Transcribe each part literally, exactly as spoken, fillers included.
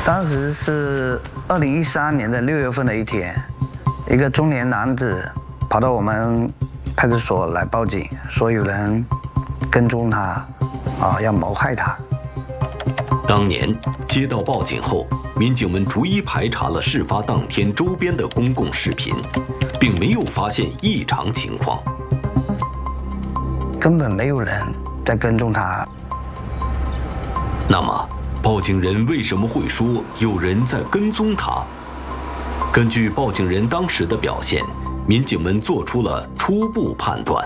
当时是二零一三年的六月份的一天，一个中年男子跑到我们派出所来报警，说有人跟踪他，啊，要谋害他。 当年接到报警后，民警们逐一排查了事发当天周边的公共视频，并没有发现异常情况， 根本没有人在跟踪他。 那么，报警人为什么会说有人在跟踪他？根据报警人当时的表现，民警们做出了初步判断，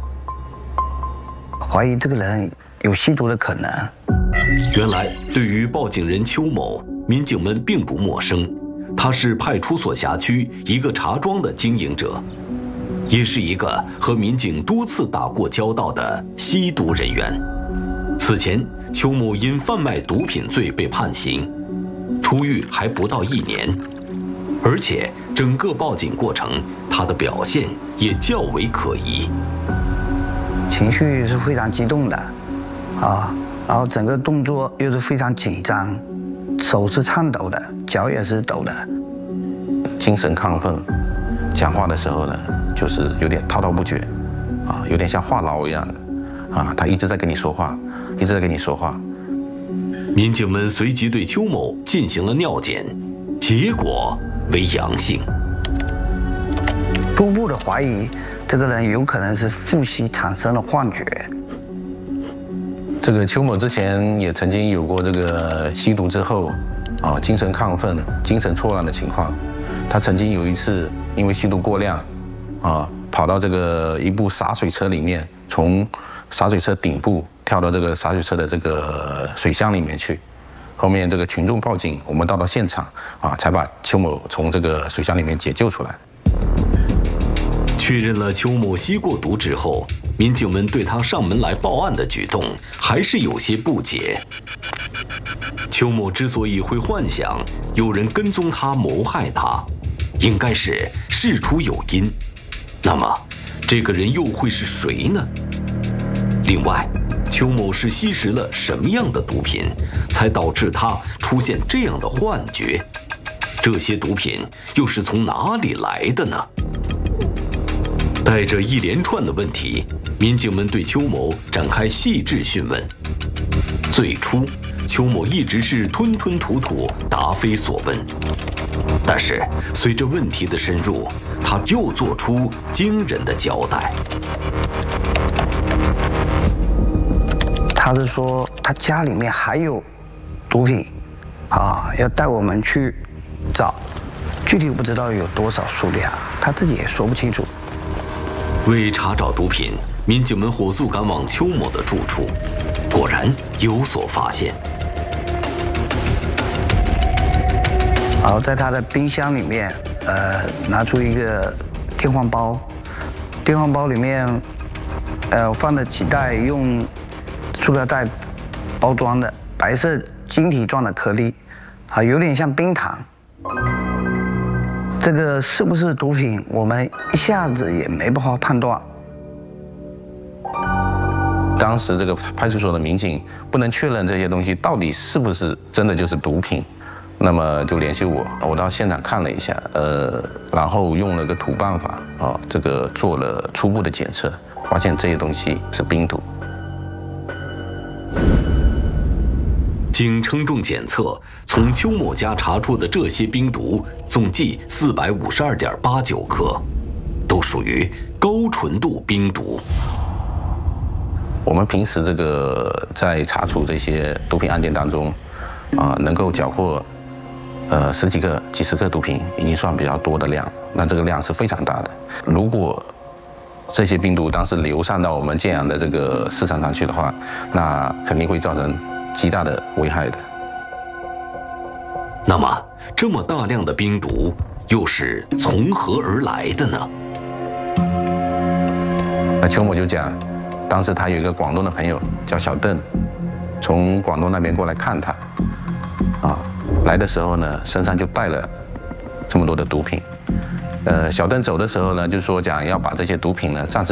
怀疑这个人有吸毒的可能。 原来，对于报警人邱某，民警们并不陌生，他是派出所辖区一个茶庄的经营者，也是一个和民警多次打过交道的吸毒人员。此前，邱某因贩卖毒品罪被判刑，出狱还不到一年，而且整个报警过程，他的表现也较为可疑， 情绪是非常激动的，啊，然后整个动作又是非常紧张，手是颤抖的，脚也是抖的， 精神亢奋，讲话的时候呢，就是有点滔滔不绝，啊，有点像话痨一样的，啊，他一直在跟你说话。一直在跟你说话。 民警们随即对邱某进行了尿检，结果为阳性。 初步的怀疑，这个人有可能是腹吸产生了幻觉。 这个邱某之前也曾经有过这个吸毒之后，啊，精神亢奋、精神错乱的情况。他曾经有一次因为吸毒过量，啊，跑到这个一部洒水车里面，从洒水车顶部跳到这个洒水车的这个水箱里面去，后面这个群众报警，我们到了现场啊，才把邱某从这个水箱里面解救出来。 确认了邱某吸过毒之后，民警们对他上门来报案的举动还是有些不解。邱某之所以会幻想有人跟踪他谋害他，应该是事出有因。那么，这个人又会是谁呢？另外，邱某是吸食了什么样的毒品，才导致他出现这样的幻觉？这些毒品又是从哪里来的呢？带着一连串的问题，民警们对邱某展开细致讯问。最初，邱某一直是吞吞吐吐，答非所问。但是，随着问题的深入，他又做出惊人的交代。 他是说他家里面还有毒品，啊，要带我们去找，具体不知道有多少数量，他自己也说不清楚。 为查找毒品，民警们火速赶往邱某的住处，果然有所发现。 然后在他的冰箱里面，呃，拿出一个电饭煲，电饭煲里面，呃，放了几袋用塑料袋包装的白色晶体状的颗粒，啊，有点像冰糖。这个是不是毒品，我们一下子也没办法判断。 当时这个派出所的民警不能确认这些东西到底是不是真的就是毒品，那么就联系我，我到现场看了一下，呃，然后用了个土办法啊，这个做了初步的检测，发现这些东西是冰毒。 经称重检测，从邱某家查出的这些冰毒总计四百五十二点八九克，都属于高纯度冰毒。 我们平时这个在查处这些毒品案件当中，啊、呃，能够缴获呃十几个、几十克毒品，已经算比较多的量。那这个量是非常大的。如果这些冰毒当时流散到我们建阳的这个市场上去的话，那肯定会造成极大的危害的。 那么，这么大量的冰毒又是从何而来的呢？ 那邱某就讲，当时他有一个广东的朋友叫小邓，从广东那边过来看他，啊，来的时候呢，身上就带了这么多的毒品。呃，小邓走的时候呢，就说讲要把这些毒品呢暂时